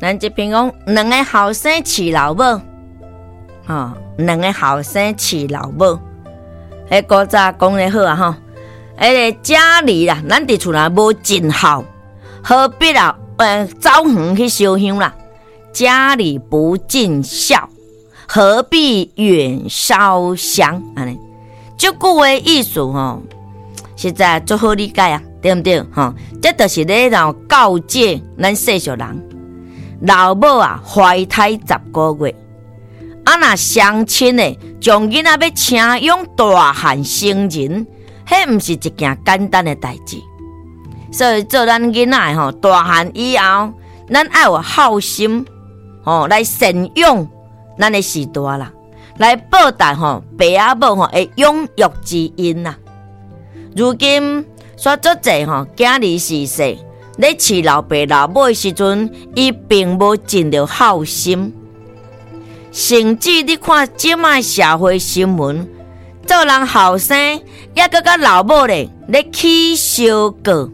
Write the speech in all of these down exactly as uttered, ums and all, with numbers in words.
咱这篇讲两个后生饲老母，哦，两个后生饲老母，迄古早讲得好啊吼。迄个家里啦，咱伫厝内无尽孝，何必啦？呃，走远去烧香啦。家里不尽孝，何必远烧香？安尼，这句话意思吼，实在足好理解啊，对不对？吼，这就是咧让告诫咱世俗人，老母啊怀胎十个月，啊若相亲的将囡仔要请养大汉成人。迄毋是一件简单的代志，所以做咱囡仔吼大汉以后，咱爱有孝心，吼来善养咱的时代啦，来报答吼爸阿母吼的养育之恩啦。如今煞足济吼囝儿逝世，咧饲老爸老母的时阵，伊并无尽到孝心，甚至你看即卖社会新闻。做人后生，也搁甲老母咧咧起烧过，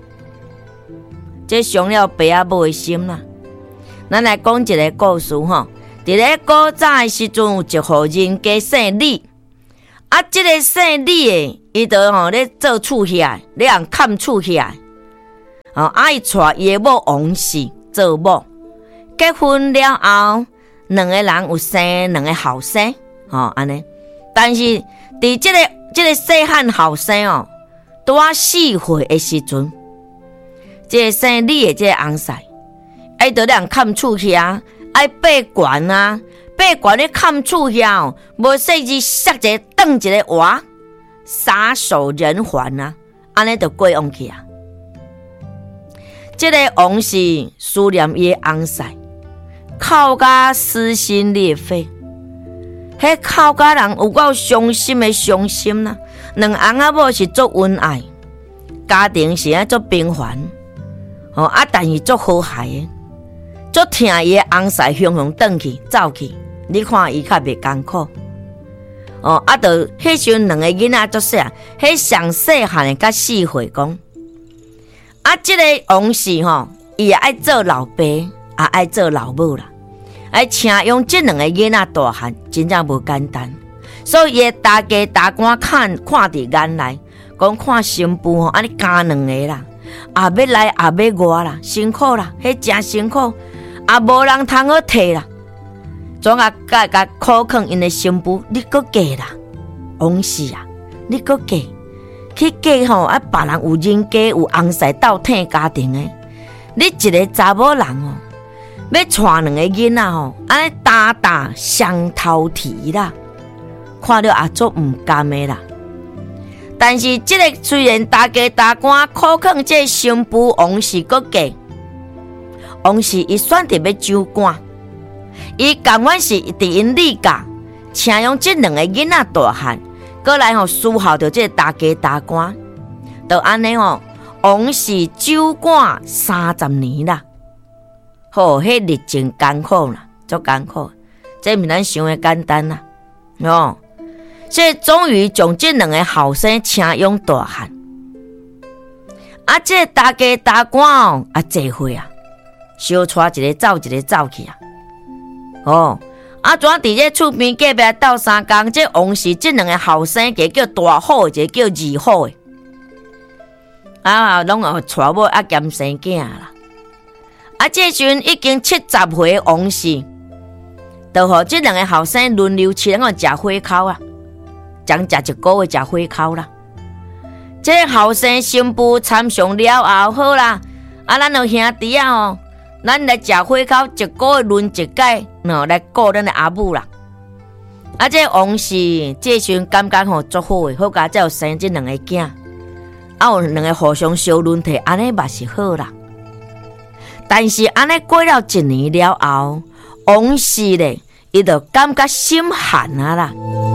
这伤了爸仔母的心啦。咱来讲一个故事吼，伫咧古早的时阵，有一户人家姓李，啊，这个姓李的，伊就吼咧做厝遐，咧人看厝遐，哦，啊，伊娶伊的某王氏做某，结婚了后，两个人有生两个后生，哦，安尼，但是。伫这个这个细汉后生哦，拄啊四岁的时阵，这个姓李的这个翁婿，伊就让看厝遐，爱爬悬啊，爬悬咧看厝遐哦，无细字塞一个转一个活，撒手人寰啊，安尼就过往去啊。这个王氏思念伊的翁婿，哭甲撕心裂肺。迄哭甲人有够伤心的伤心啦！两翁仔某是足恩爱，家庭是啊足平凡，哦啊，但是足和谐的，足疼伊的翁婿雄雄转去走去，你看伊较袂艰苦。哦啊，就迄时阵两个囡仔足细，迄上细汉的甲四岁讲，啊，即、这个王氏吼，伊也爱做老爸，也爱做老母啦。来请用这两个囡仔大汉，真正无简单，所以伊大家大官看看伫眼内，讲看新妇吼，安尼加两个啦，也要来也要外啦，辛苦啦，迄真辛苦，也无人通好摕啦，总啊甲甲苦劝因的新妇，你搁嫁啦，王氏啊，你搁嫁，去嫁吼啊，别人有人家有翁婿斗疼家庭的，你一个查某人哦。要带两个囡仔吼，安尼大大双头啼啦，看了也足唔甘的啦。但是这个虽然大家大官苦劝这新妇王氏搁嫁，王氏伊选择要守寡，伊甘愿是伫因李家，请用这两个囡仔大汉，过来吼伺候着这大家大官，就安尼吼，王氏守寡三十年啦。吼，迄日真艰苦啦，足艰苦，这毋咱想的简单啦，哦，所以终于将这两个后生请用大汉，啊，这大家大官哦，啊，聚会啊，小带一个走一个走去啊，哦，啊，怎伫这厝边隔壁斗三工，这王氏这两个后生，一个叫大好，一个叫二好的，啊，拢有带某啊兼生囝啦。啊，这时阵已经七十岁的王氏，就互这两个后生轮流饲，咱讲食火烤啊，将食一个月食火烤啦。这后生新妇参详了后，好啦，啊，咱有兄弟啊吼，咱来食火烤，一个月轮一届，喏，来顾咱的阿母啦。啊，这王氏这时阵感觉吼足好诶，好佳才有生这两个囝，啊，有两个互相小轮替，安尼嘛是好啦。但是安尼过了一年了后，王氏咧，伊就感觉心寒啊啦，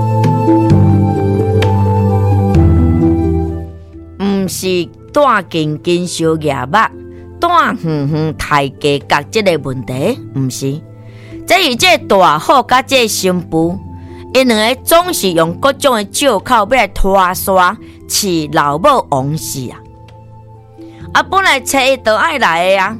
毋是带紧紧烧牙肉，带远远抬价格这个问题，毋是。这是这大好甲这新妇，因两个总是用各种的借口要来拖刷饲老母王氏啊。啊，本来车都爱来的啊。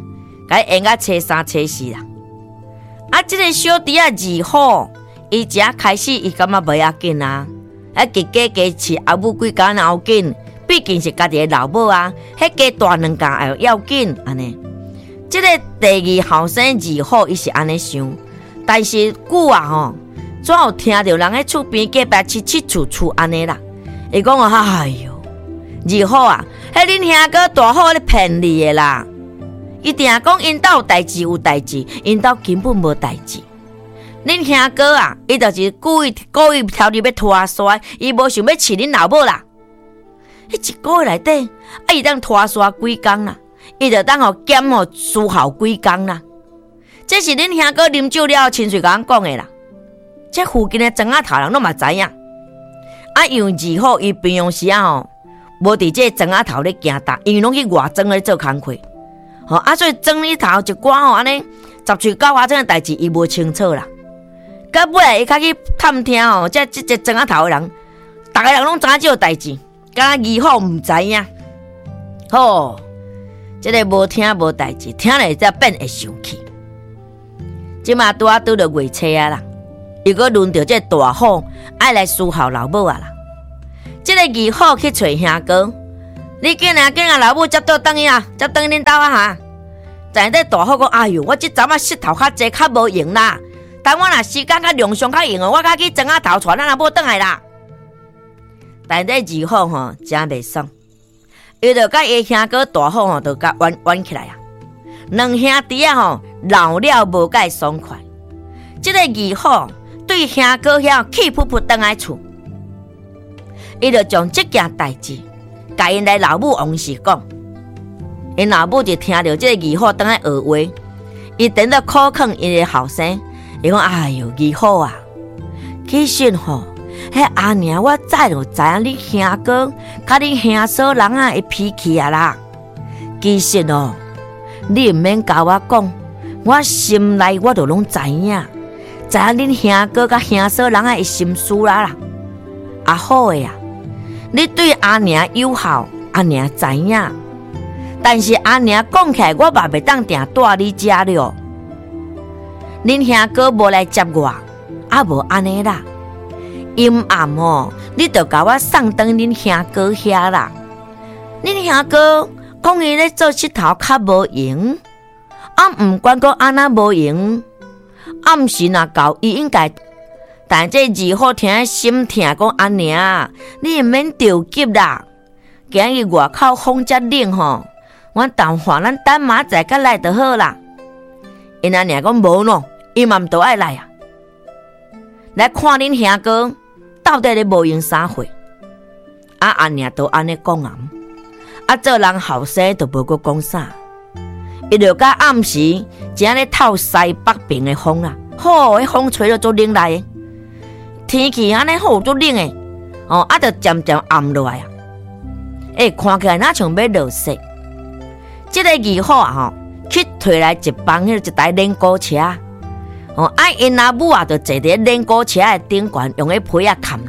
甲伊演甲初三初四啦。啊，即、这个小弟啊二好，伊只开始伊感觉袂要紧啊，啊加加加饲阿母几工要紧，毕竟是家己的老母啊，迄加大两工也要紧安尼。即、这个第二后生二好，伊是安尼想，但是久啊吼，总有听到人喺厝边隔壁七七厝厝安尼啦。伊讲啊，哎哟，二好啊，迄恁兄哥大好咧骗你的啦！伊定讲因兜有代志有代志，因兜根本无代志。恁兄哥啊，伊就是故意故意挑你要拖沙，伊无想要饲恁老母啦。迄一个月内底，啊伊当拖沙几工啦，伊就当互减互输效几工啦。这是恁兄哥啉酒了亲嘴甲阮讲的啦。这附近的庄仔头人拢嘛知影。啊，因为二好伊平常时啊吼，无伫这庄仔头咧行达，因为拢去外庄咧做工课。吼啊，所以庄里头一寡吼安尼十岁九八种的代志，伊无清楚啦。到尾来伊较去探听吼，这这这庄仔头的人，逐个人拢知影这个代志，敢若二好毋知影。吼，这个无听无代志，听了才变会生气。即马拄啊拄着月初啊啦。又搁轮到这大好爱来思考老母啊啦！这个二好去找兄哥，你紧啊紧啊，老母接倒等伊啊，接等恁兜啊哈！在这大好讲，哎哟，我即阵啊膝头较济，较无用啦。等我若时间较量上较用哦，我较去庄仔头带咱阿母转来啦。但这二好吼真袂爽，伊就甲伊兄哥大好吼，就甲弯弯起来啊。两兄弟啊吼闹了无介爽快，这个二好。对兄哥遐气噗噗倒来厝，伊就将这件代志甲因来老母王氏讲，因老母就听到这个二好倒来学话，伊等到苦劝因的后生，伊讲：哎哟，二好啊，其实吼，迄阿娘我早就知影你兄哥甲你兄嫂人啊的脾气啊啦。其实哦，你毋免甲我讲，我心内我就拢知影。知影恁兄哥甲兄嫂人啊的心思啦啦，啊好诶啊！你对阿娘友好，阿娘知影，但是阿娘讲起来，我嘛袂当定带你遮了。恁兄哥无来接我，啊无安尼啦。阴暗哦，你着甲我送转恁兄哥遐啦。恁兄哥讲伊咧做佚头较无用，啊毋管讲安那无用。暗时若到，伊应该，但这二好听心疼，讲阿娘，你毋免着急啦。今日外口风遮冷吼，阮淡化咱等明仔载来就好啦。因阿娘讲无喏，伊嘛毋都爱来啊，来看恁兄哥到底咧无用啥货。啊阿娘都安尼讲啊，啊做人后生都无阁讲啥。伊就甲暗时正咧透西北边的风啦，吼，迄风吹到足冷来的，天气安尼好足冷的，哦，啊，就渐渐暗落来啊，诶，看起来哪像要落雪。这个二好啊，吼，去摕来一帮迄一台冷锅车，哦，啊，因阿母啊，就坐伫冷锅车的顶悬，用迄被啊盖咧，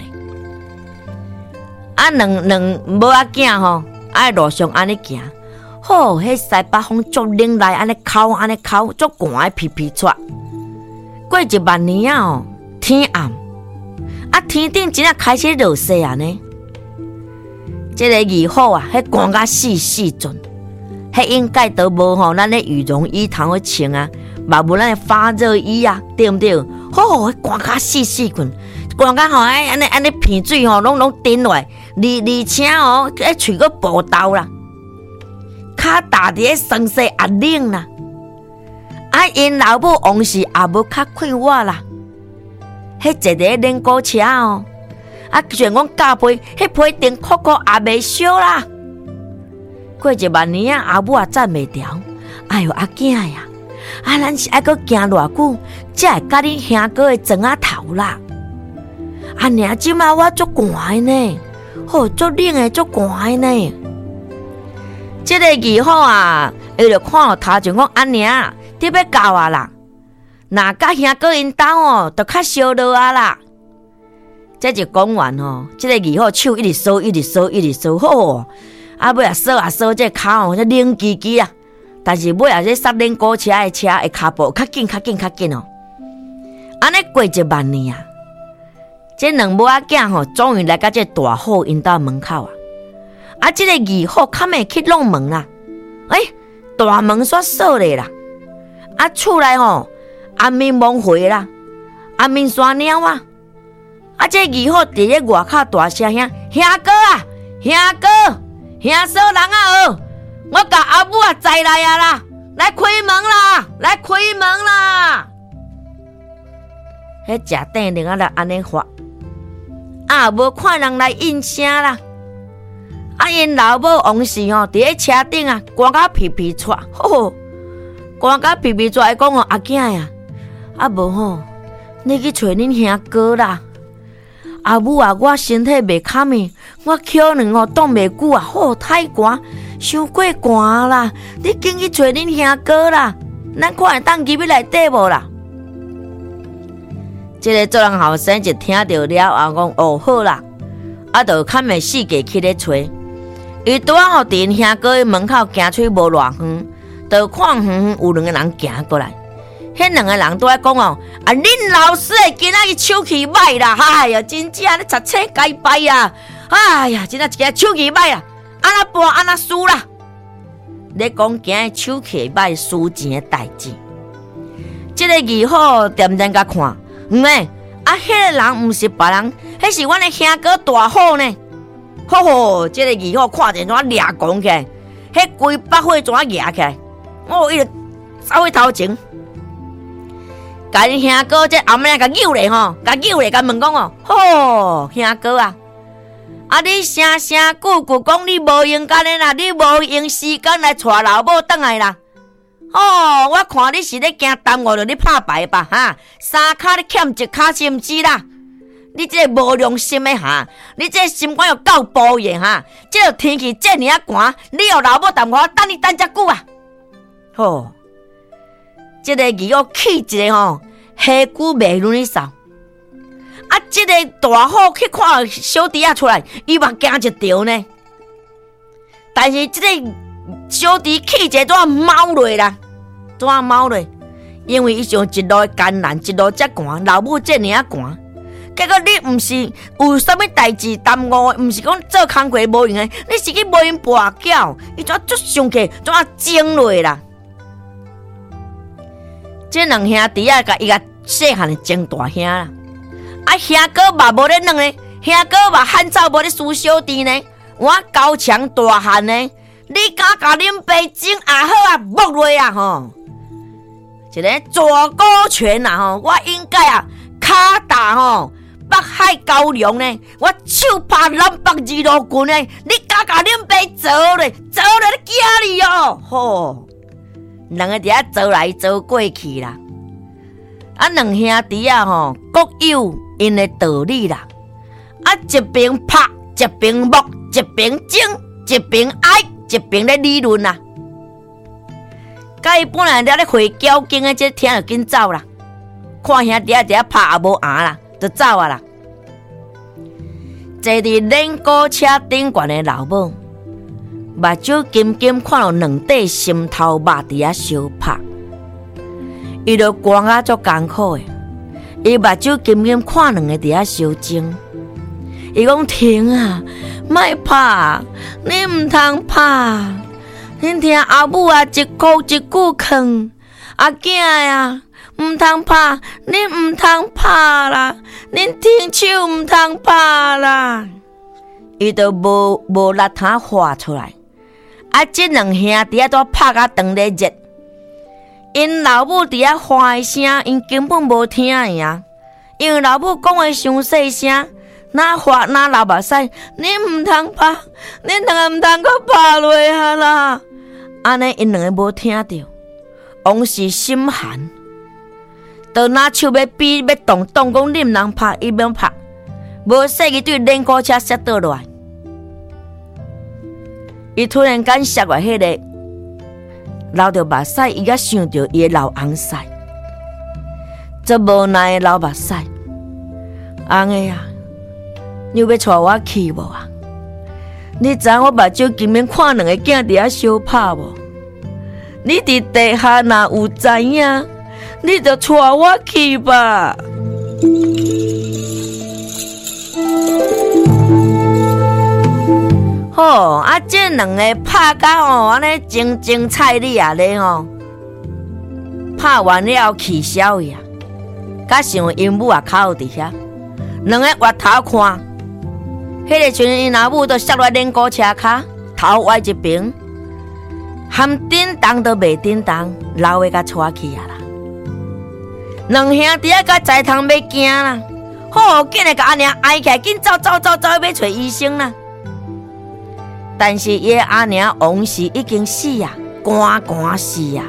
啊，两两母仔囝吼，啊，路上安尼行。吼，迄西北风足冷来，安尼哭，安尼哭，足寒的皮皮喘。过一万年啊，哦，天暗，啊天顶真啊开始落雪啊呢。这个二好啊，迄寒甲死死准，迄应该都无吼，咱咧羽绒衣通去穿啊，嘛无咱的发热衣啊，对毋对？吼，迄寒甲死死准，寒甲吼，哎安尼安尼鼻水吼，拢拢顶落来，而而且哦，迄喙个暴豆啦。脚踏伫迄霜雪也冷啦，啊因老母王氏也无较快活啦，迄坐伫冷锅车哦，啊虽然讲加被，迄被顶酷酷也袂烧啦。过一万年啊，阿母也赞袂调，哎哟阿囝呀，啊咱是爱阁行偌久，才会甲恁兄哥的庄仔头啦。啊娘，即马我足寒呢，吼足冷的足寒呢。这个二好啊，伊就看到头前讲阿娘，你要到啊啦，若甲兄哥因兜哦，就较烧热啊啦。这就讲完吼，这个二好手一直烧，一直烧，一直烧，吼，啊尾啊烧啊烧，这骹哦，这冷叽叽啊， 但是尾后这杀恁姑车的车的脚步较紧较紧较紧哦。安尼过一万年啊，这两母仔囝吼，终于来到这大虎因家门口啊。啊，这个二虎较没去弄门啦，哎、欸，大门煞锁咧啦。啊，厝内吼暗面蒙灰啦，暗面山鸟啊。啊，这二虎伫咧外口大声声，兄哥啊，兄哥，兄嫂人啊哦，我甲阿母啊载来啊啦，来开门啦，来开门啦。迄食蛋灵啊来安尼发，啊无看人来应声啦。啊因老母王氏吼伫咧车顶啊，赶到皮皮出，吼，赶到皮皮出来讲哦，阿囝呀，啊无吼，你去找恁兄哥啦。阿母啊，我身体袂堪的，我可能哦挡袂久啊，吼太寒，伤过寒啦。你紧去找恁兄哥啦，咱看会当入去内底无啦？这个做人后生就听到了，后讲哦好啦，啊就看袂四界去咧找。伊拄啊吼伫因兄哥的门口行出无偌远，就看远远有两个人行过来。迄两个人都在讲哦，啊，恁老师诶，今仔日手气歹啦，哎呀，真正咧读册该败啊，哎呀，真正一个手气歹啊，安那搬安那输啦。咧讲今日手气歹输钱诶代志，即、这个二虎点点甲看，唔诶，啊，迄、那个人毋是别人，迄是阮诶兄哥大虎呢。吼吼，即、这个二虎看见怎掠讲起来，迄规百火怎掠起来，哦，伊就走去头前。甲因兄哥这后面甲扭咧吼，甲扭咧甲问讲哦，吼兄哥啊，啊你声声句句讲你无用干的啦，你无用时间来带老母转来啦。哦，我看你是咧惊耽误着你拍牌吧哈，三骹你欠一骹是毋是啦？你这个无良心的哈，你这个心肝又够暴的哈，这个天气这么啊寒，你有老母耽误我等你等遮久啊？吼！这个二虎气一个吼，下骨袂轮扫。啊，这个大虎去看小弟啊出来，伊嘛惊一条呢。但是这个小弟气一个怎啊猫落啦？怎啊猫落？因为伊想一路艰难，一路遮寒，老母这么啊寒。结果你毋是有啥物代志耽误，毋是讲做工课无用的，你是去无因跋筊，伊怎啊足生气，怎啊争落啦？这两兄弟啊，甲伊个细汉的争大兄啦。啊，兄哥嘛无咧软呢，兄哥嘛喊走无咧输小弟呢。我高强大汉呢，你敢甲恁爸争也好啊，木落啊吼！一个左勾拳啊吼，我应该啊骹打吼北海高粱呢，我手拍南北二路军呢，你敢甲恁爸走咧，走咧你惊你哦吼！两个伫遐走来走过去啦，啊，两兄弟啊吼，各有因的道理啦。啊，一边拍，一边木，一边争，一边爱，一边咧理论啦。甲伊本来咧咧会交警的，这听就紧走啦。看兄弟啊伫遐拍也无赢啦，就走啊啦。坐伫恁姑车顶悬的老母。目睭金金看到两块心头肉伫遐相拍，伊就寒啊足艰苦的。伊目睭金金看两个伫遐相争，伊讲停啊，莫拍，你毋通拍，恁听阿母啊一哭一句劝，阿囝呀，毋通拍，恁毋通拍啦，恁停手毋通拍啦，伊就无无力通画出来。啊！这两兄弟啊，都拍甲长咧热，因老母伫遐喊的声，因根本无听的啊。因为老母讲的伤细声，哪发哪流目屎，你毋通拍，恁两个毋通阁拍落啊啦！安尼因两个无听到，王氏心寒，就拿手要比要动动，讲你毋通拍，伊免拍，无说伊对连鼓车摔倒落来。伊突然间摔落迄个流着目屎，伊才想着伊的老翁婿，这无奈的流目屎，翁的啊，你要带我去无啊？你知影我目睭今日看两个囝伫遐相拍无？ 你伫地下若有知影，你就带我去吧。好，啊，这两个拍甲吼，安尼精精彩丽啊咧吼，拍完了气消呀，甲想因母也靠伫遐，两个越头看，迄个阵因阿母都摔落恁姑车骹，头歪一边，含叮当都袂叮当，老的甲带去啊啦。两兄弟啊，甲在堂要惊啦，好紧来甲阿娘挨起来，紧走走走走要找医生啦。但是伊阿娘王氏已经死啊，寒寒死啊！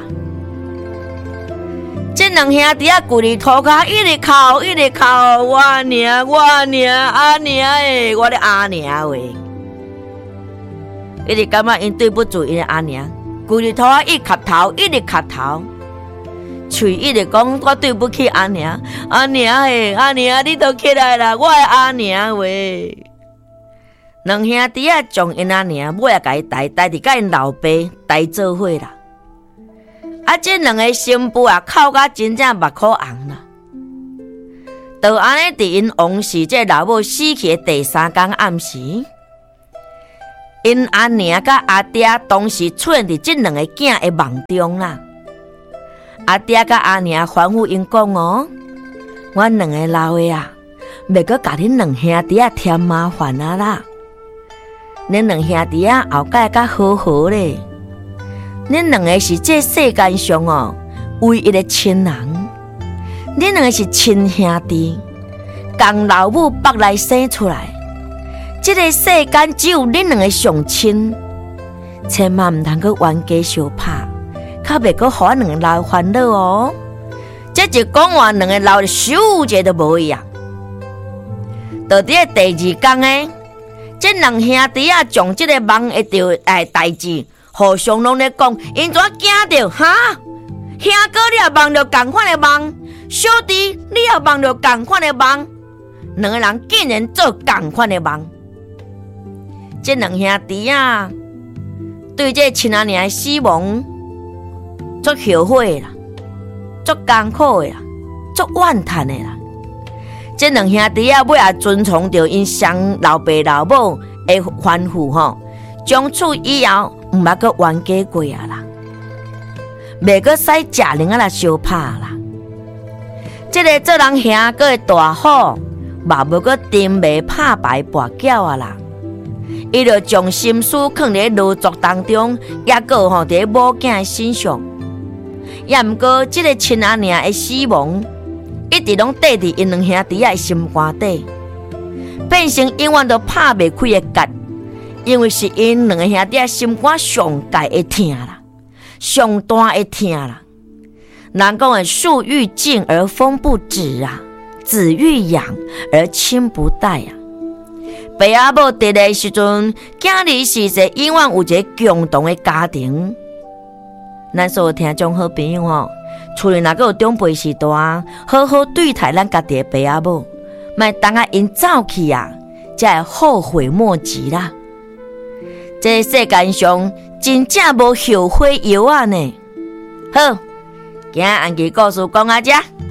这两兄弟啊，跪伫涂骹，一直哭，一直哭，我娘，我娘，阿娘诶，我的阿娘喂！一直感觉因对不住因的阿娘，跪伫涂骹一磕头，一直磕头，嘴一直讲我对不起阿娘，阿娘诶，阿娘你都起来啦，我的阿娘喂！两兄弟啊，将因阿娘尾啊，甲伊带带伫甲因老爸带做伙啦。啊，这两个新妇啊，哭甲真正目眶红啦。就安尼，伫因王氏这老母死去的第三天暗时，因阿娘甲阿爹当时出现伫这两个囝的梦中啦。阿爹甲阿娘吩咐因讲哦，阮两个老的啊，袂阁甲恁两兄弟啊添麻烦啊啦。恁两兄弟啊，后盖甲好好咧。恁两个是这世间上哦唯一的亲人，恁两个是亲兄弟，共老母腹内生出来。这个世间只有恁两个上亲，千万唔通去冤家相拍，较袂阁互阮两个老烦恼哦。这就讲话两个老的咻一下都无一样。到伫第二天诶。这两兄弟啊，将这个梦会着诶代志，互相拢咧讲，因怎惊着哈？兄哥你也梦着同款的梦，小弟你也梦着同款的梦，两个人竟然做同款的梦。这两兄弟啊，对这亲阿娘的死亡，足后悔啦，足艰苦的啦，足怨叹的啦。这两兄弟啊，尾也遵从着因双老爸老母的吩咐吼，从此以后毋捌阁冤家过啊啦，袂阁使食零啊来相拍啦。这个做人兄哥的大好，嘛无阁沉迷拍牌跋筊啊啦。伊就将心思放伫劳作当中，也个吼伫某囝的身上，也毋过这个亲阿娘的死亡。一直拢缀伫因两兄弟的心肝底，变成永远都拍袂开的结，因为是因两个兄弟的心肝上界的疼啦，上大的疼啦。人讲的树欲静而风不止啊，子欲养而亲不待啊。爸阿母伫的时阵，囝儿是一个永远有一个共同的家庭。咱所有听众好朋友吼。厝里若个有长辈时代，好好对待咱家己的爸阿母，莫等下因走去啊，才会后悔莫及啦。这世间上真正无后悔药啊呢。好，今日安吉故事讲到这。